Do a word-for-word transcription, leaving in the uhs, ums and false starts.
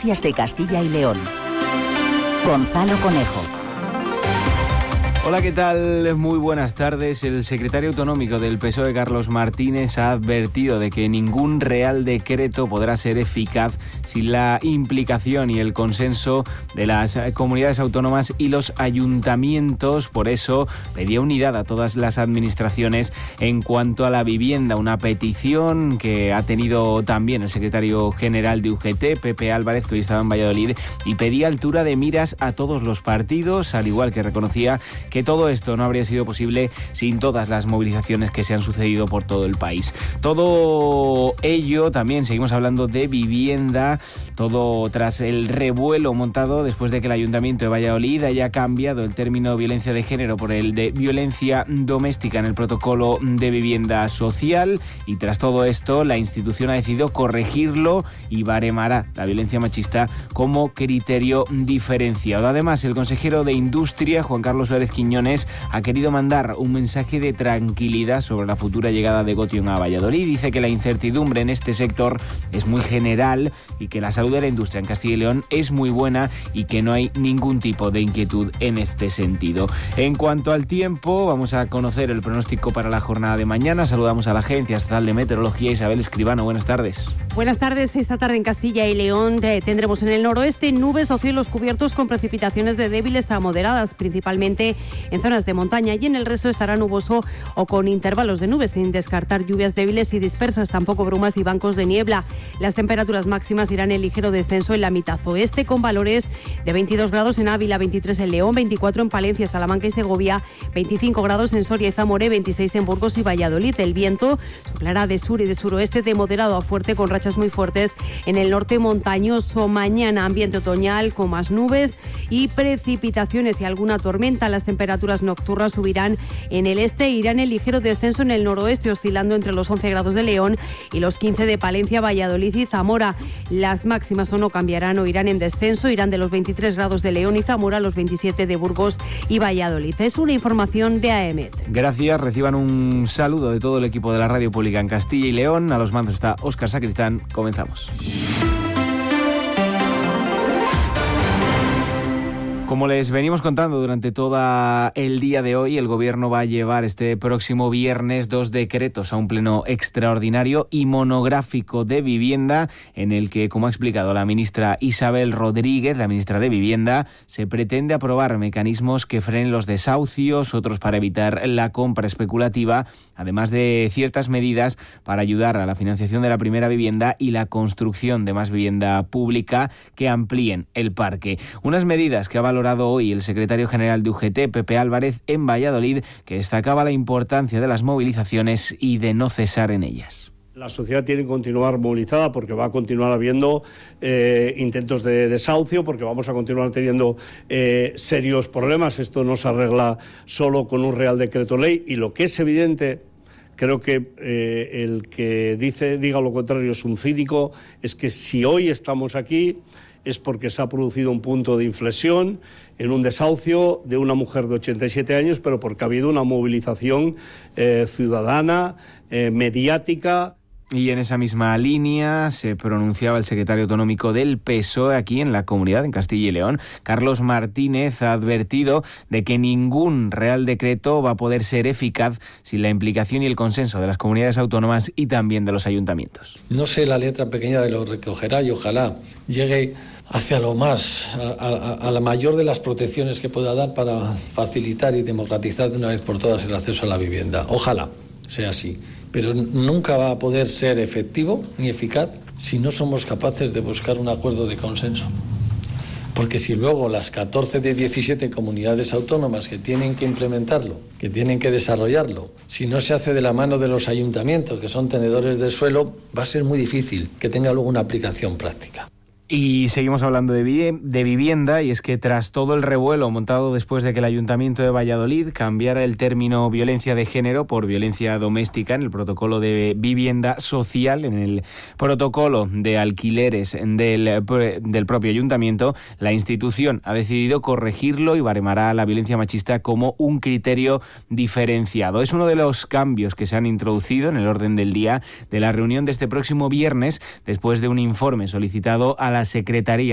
Noticias de Castilla y León. Gonzalo Conejo. Hola, ¿qué tal? Muy buenas tardes. El secretario autonómico del P S O E, Carlos Martínez, ha advertido de que ningún real decreto podrá ser eficaz sin la implicación y el consenso de las comunidades autónomas y los ayuntamientos. Por eso pedía unidad a todas las administraciones en cuanto a la vivienda, una petición que ha tenido también el secretario general de U G T, Pepe Álvarez, que hoy estaba en Valladolid, y pedía altura de miras a todos los partidos, al igual que reconocía que todo esto no habría sido posible sin todas las movilizaciones que se han sucedido por todo el país. Todo ello, también seguimos hablando de vivienda, todo tras el revuelo montado después de que el Ayuntamiento de Valladolid haya cambiado el término violencia de género por el de violencia doméstica en el protocolo de vivienda social, y tras todo esto la institución ha decidido corregirlo y baremará la violencia machista como criterio diferenciado. Además, el consejero de Industria, Juan Carlos Suárez Quiñones, ha querido mandar un mensaje de tranquilidad sobre la futura llegada de Gotion a Valladolid. Dice que la incertidumbre en este sector es muy general y que la salud de la industria en Castilla y León es muy buena y que no hay ningún tipo de inquietud en este sentido. En cuanto al tiempo, vamos a conocer el pronóstico para la jornada de mañana. Saludamos a la Agencia Estatal de Meteorología, Isabel Escribano. Buenas tardes. Buenas tardes. Esta tarde en Castilla y León tendremos en el noroeste nubes o cielos cubiertos con precipitaciones de débiles a moderadas, principalmente en zonas de montaña, y en el resto estará nuboso o con intervalos de nubes, sin descartar lluvias débiles y dispersas, tampoco brumas y bancos de niebla. Las temperaturas máximas irán en ligero descenso en la mitad oeste, con valores de veintidós grados en Ávila, veintitrés en León, veinticuatro en Palencia, Salamanca y Segovia, veinticinco grados en Soria y Zamora, veintiséis en Burgos y Valladolid. El viento soplará de sur y de suroeste de moderado a fuerte, con rachas muy fuertes en el norte montañoso. Mañana ambiente otoñal con más nubes y precipitaciones y alguna tormenta. Las temperaturas nocturnas subirán en el este e irán en ligero descenso en el noroeste, oscilando entre los once grados de León y los quince de Palencia, Valladolid y Zamora. Las máximas o no cambiarán o irán en descenso, irán de los veintitrés grados de León y Zamora a los veintisiete de Burgos y Valladolid. Es una información de A E M E T. Gracias, reciban un saludo de todo el equipo de la Radio Pública en Castilla y León. A los mandos está Óscar Sacristán. Comenzamos. Como les venimos contando durante todo el día de hoy, el Gobierno va a llevar este próximo viernes dos decretos a un pleno extraordinario y monográfico de vivienda, en el que, como ha explicado la ministra Isabel Rodríguez, la ministra de Vivienda, se pretende aprobar mecanismos que frenen los desahucios, otros para evitar la compra especulativa, además de ciertas medidas para ayudar a la financiación de la primera vivienda y la construcción de más vivienda pública que amplíen el parque. Unas medidas que ha valorado hoy el secretario general de U G T, Pepe Álvarez, en Valladolid, que destacaba la importancia de las movilizaciones y de no cesar en ellas. La sociedad tiene que continuar movilizada porque va a continuar habiendo eh, intentos de desahucio, porque vamos a continuar teniendo eh, serios problemas. Esto no se arregla solo con un Real Decreto Ley, y lo que es evidente, creo que eh, el que dice diga lo contrario es un cínico, es que si hoy estamos aquí es porque se ha producido un punto de inflexión en un desahucio de una mujer de ochenta y siete años, pero porque ha habido una movilización eh, ciudadana, eh, mediática. Y en esa misma línea se pronunciaba el secretario autonómico del P S O E aquí en la comunidad, en Castilla y León. Carlos Martínez ha advertido de que ningún Real Decreto va a poder ser eficaz sin la implicación y el consenso de las comunidades autónomas y también de los ayuntamientos. No sé la letra pequeña de lo que recogerá y ojalá llegue hacia lo más, a, a, a la mayor de las protecciones que pueda dar para facilitar y democratizar de una vez por todas el acceso a la vivienda. Ojalá sea así. Pero nunca va a poder ser efectivo ni eficaz si no somos capaces de buscar un acuerdo de consenso. Porque si luego las catorce de diecisiete comunidades autónomas que tienen que implementarlo, que tienen que desarrollarlo, si no se hace de la mano de los ayuntamientos, que son tenedores del suelo, va a ser muy difícil que tenga luego una aplicación práctica. Y seguimos hablando de, vi- de vivienda, y es que tras todo el revuelo montado después de que el Ayuntamiento de Valladolid cambiara el término violencia de género por violencia doméstica en el protocolo de vivienda social, en el protocolo de alquileres del, del propio Ayuntamiento, la institución ha decidido corregirlo y baremará la violencia machista como un criterio diferenciado. Es uno de los cambios que se han introducido en el orden del día de la reunión de este próximo viernes, después de un informe solicitado a la Secretaría